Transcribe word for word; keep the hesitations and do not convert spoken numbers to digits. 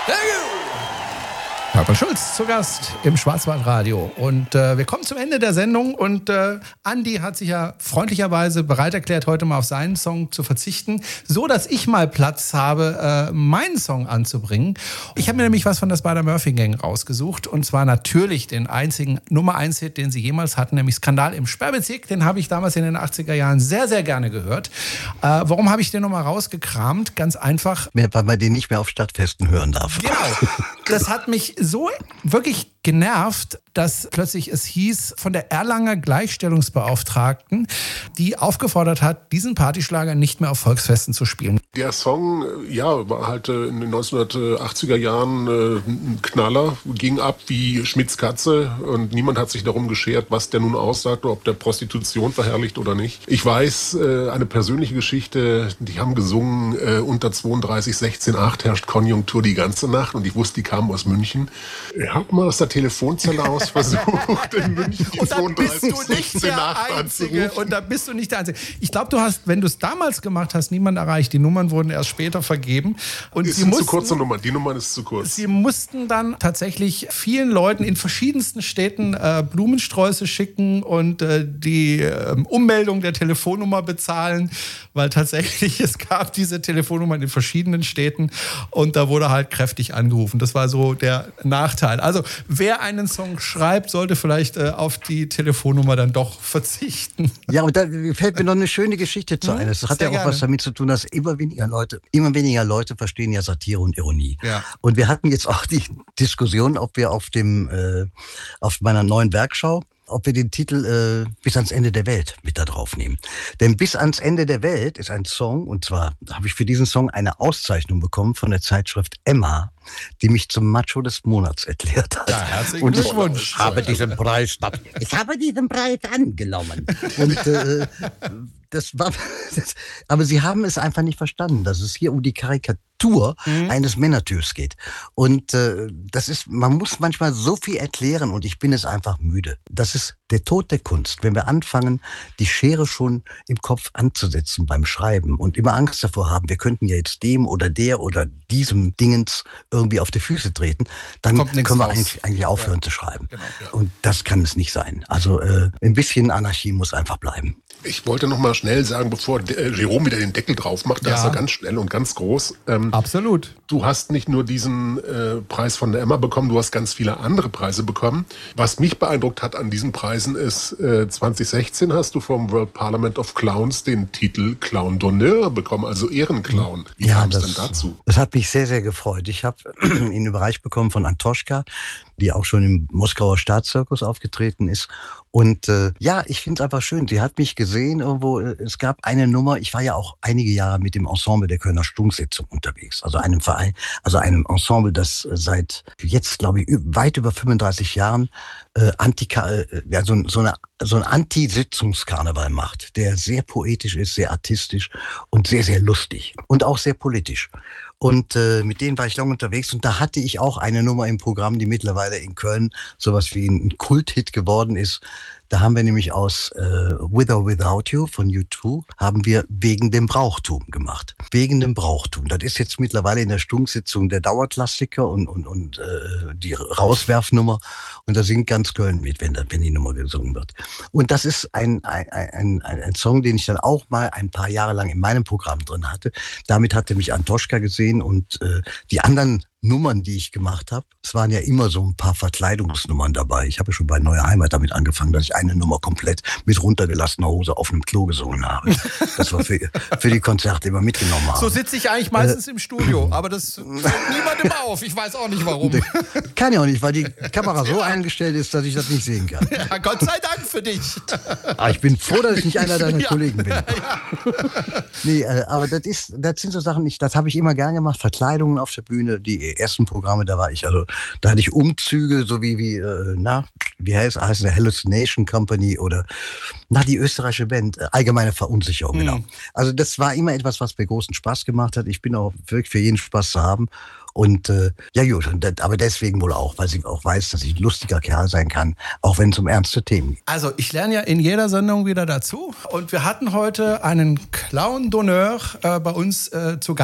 Papa Schulz zu Gast im Schwarzwaldradio. Und äh, wir kommen zum Ende der Sendung. Und äh, Andi hat sich ja freundlicherweise bereit erklärt, heute mal auf seinen Song zu verzichten, so dass ich mal Platz habe, äh, meinen Song anzubringen. Ich habe mir nämlich was von der Spider-Murphy-Gang rausgesucht. Und zwar natürlich den einzigen Nummer eins Hit, den sie jemals hatten, nämlich Skandal im Sperrbezirk. Den habe ich damals in den achtziger Jahren sehr, sehr gerne gehört. Äh, warum habe ich den nochmal rausgekramt? Ganz einfach. Weil man den nicht mehr auf Stadtfesten hören darf. Genau. Das hat mich so wirklich genervt, dass plötzlich es hieß von der Erlanger Gleichstellungsbeauftragten, die aufgefordert hat, diesen Partyschlager nicht mehr auf Volksfesten zu spielen. Der Song, ja, war halt äh, in den neunzehnhundertachtziger Jahren äh, ein Knaller, ging ab wie Schmitz Katze und niemand hat sich darum geschert, was der nun aussagt, ob der Prostitution verherrlicht oder nicht. Ich weiß, äh, eine persönliche Geschichte, die haben gesungen, äh, unter zweiunddreißig sechzehn acht herrscht Konjunktur die ganze Nacht und ich wusste, die kamen aus München. Ich hab mal aus der Telefonzelle aus versucht, in München die zweiunddreißig sechzehn acht anzurufen. Und da bist du nicht der Einzige. Ich glaube, du hast, wenn du es damals gemacht hast, niemanden erreicht. Die Nummern wurden erst später vergeben. Und es sie sind mussten, zu kurze Nummern. Die Nummer ist zu kurz. Sie mussten dann tatsächlich vielen Leuten in verschiedensten Städten äh, Blumensträuße schicken und äh, die äh, Ummeldung der Telefonnummer bezahlen, weil tatsächlich es gab diese Telefonnummern in verschiedenen Städten und da wurde halt kräftig angerufen. Das war so der Nachteil. Also wer einen Song schreibt, sollte vielleicht äh, auf die Telefonnummer dann doch verzichten. Ja, und da fällt mir noch eine schöne Geschichte zu ein. Das hat Sehr ja auch gerne. was damit zu tun, dass immer weniger Leute, immer weniger Leute verstehen ja Satire und Ironie. Ja. Und wir hatten jetzt auch die Diskussion, ob wir auf dem, äh, auf meiner neuen Werkschau, ob wir den Titel äh, Bis ans Ende der Welt mit da drauf nehmen. Denn Bis ans Ende der Welt ist ein Song, und zwar habe ich für diesen Song eine Auszeichnung bekommen von der Zeitschrift Emma, die mich zum Macho des Monats erklärt hat. Ja, herzlichen und ich Glückwunsch. habe diesen Preis, ich habe diesen Preis angenommen. Und äh, das war, das, aber sie haben es einfach nicht verstanden, dass es hier um die Karikatur mhm. eines Männertyps geht. Und äh, das ist, man muss manchmal so viel erklären und ich bin es einfach müde. Das ist der Tod der Kunst. Wenn wir anfangen, die Schere schon im Kopf anzusetzen beim Schreiben und immer Angst davor haben, wir könnten ja jetzt dem oder der oder diesem Dingens irgendwie auf die Füße treten, dann können wir eigentlich, eigentlich aufhören ja. zu schreiben. Genau, ja. Und das kann es nicht sein. Also äh, ein bisschen Anarchie muss einfach bleiben. Ich wollte noch mal schnell sagen, bevor äh, Jerome wieder den Deckel drauf macht, da ja. ist er ganz schnell und ganz groß. Ähm, Absolut. Du hast nicht nur diesen äh, Preis von der Emma bekommen, du hast ganz viele andere Preise bekommen. Was mich beeindruckt hat an diesen Preisen ist, äh, zwanzig sechzehn hast du vom World Parliament of Clowns den Titel Clown d'Honneur bekommen, also Ehrenclown. Wie ja, kam es das, denn dazu? Das hat mich sehr, sehr gefreut. Ich habe ihn überreicht bekommen von Antoschka, die auch schon im Moskauer Staatszirkus aufgetreten ist. Und äh, ja, ich finde es einfach schön. Sie hat mich gesehen irgendwo. Es gab eine Nummer, ich war ja auch einige Jahre mit dem Ensemble der Kölner Stunksitzung unterwegs. Also einem Verein, also einem Ensemble, das seit jetzt, glaube ich, weit über fünfunddreißig Jahren äh, Antika, äh, ja, so, so, eine, so ein Anti-Sitzungskarneval macht, der sehr poetisch ist, sehr artistisch und sehr, sehr lustig und auch sehr politisch. Und äh, mit denen war ich lange unterwegs und da hatte ich auch eine Nummer im Programm, die mittlerweile in Köln sowas wie ein Kulthit geworden ist. Da haben wir nämlich aus äh, With or Without You von U zwei haben wir Wegen dem Brauchtum gemacht. Wegen dem Brauchtum. Das ist jetzt mittlerweile in der Stunksitzung der Dauerklassiker und, und, und äh, die Rauswerfnummer. Und da singt ganz Köln mit, wenn, wenn die Nummer gesungen wird. Und das ist ein, ein, ein, ein, ein Song, den ich dann auch mal ein paar Jahre lang in meinem Programm drin hatte. Damit hatte mich Antoschka gesehen und äh, die anderen Nummern, die ich gemacht habe, es waren ja immer so ein paar Verkleidungsnummern dabei. Ich habe ja schon bei Neue Heimat damit angefangen, dass ich eine Nummer komplett mit runtergelassener Hose auf einem Klo gesungen habe. Das war für, für die Konzerte immer mitgenommen habe. So sitze ich eigentlich meistens äh, im Studio, aber das fällt niemandem auf. Ich weiß auch nicht warum. Kann ja auch nicht, weil die Kamera so eingestellt ist, dass ich das nicht sehen kann. Ja, Gott sei Dank für dich. Aber ich bin froh, dass ich nicht einer deiner ja. Kollegen bin. Ja. Nee, äh, aber das ist, das sind so Sachen, ich, das habe ich immer gern gemacht. Verkleidungen auf der Bühne, die ersten Programme, da war ich, also da hatte ich Umzüge, so wie, wie äh, na, wie heißt, heißt der Hallucination Company oder na, die österreichische Band, äh, Allgemeine Verunsicherung, mhm. genau. Also das war immer etwas, was mir großen Spaß gemacht hat. Ich bin auch wirklich für jeden Spaß zu haben. Und äh, ja gut, und das, aber deswegen wohl auch, weil sie auch weiß, dass ich ein lustiger Kerl sein kann, auch wenn es um ernste Themen geht. Also ich lerne ja in jeder Sendung wieder dazu. Und wir hatten heute einen Clown d'Honneur äh, bei uns äh, zu Gast.